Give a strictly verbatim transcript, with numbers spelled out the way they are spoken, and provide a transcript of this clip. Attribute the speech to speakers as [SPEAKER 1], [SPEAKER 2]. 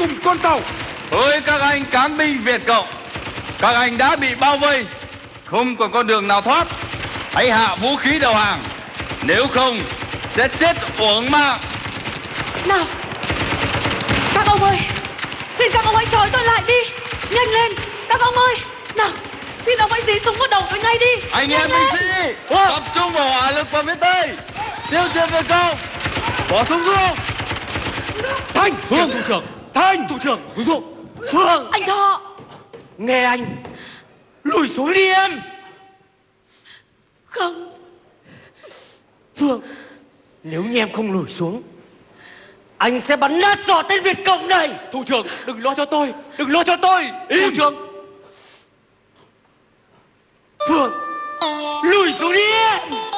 [SPEAKER 1] cùng con tàu.
[SPEAKER 2] Ôi các anh cán binh Việt Cộng, các anh đã bị bao vây, không còn con đường nào thoát. Hãy hạ vũ khí đầu hàng, nếu không sẽ chết uổng mạng.
[SPEAKER 3] Nào, các ông ơi, xin các ông hãy trói tôi lại đi. Nhanh lên, các ông ơi. Nào, xin ông hãy dí súng vào đầu tôi ngay đi.
[SPEAKER 2] Anh
[SPEAKER 3] Nhanh
[SPEAKER 2] em
[SPEAKER 3] lên.
[SPEAKER 2] binh sĩ tập trung vào hỏa lực vào phía tây, tiêu diệt Việt Cộng. Bỏ súng xuống.
[SPEAKER 1] Thanh, Phương thủ trưởng. Thanh thủ trưởng. Phương,
[SPEAKER 3] Anh Thọ.
[SPEAKER 1] nghe anh, lùi xuống đi em.
[SPEAKER 3] Không.
[SPEAKER 1] Phương, nếu như em không lùi xuống, anh sẽ bắn nát sọ tên Việt Cộng này.
[SPEAKER 4] Thủ trưởng, đừng lo cho tôi, đừng lo cho tôi. Thủ trưởng.
[SPEAKER 1] Phương, lùi xuống đi em.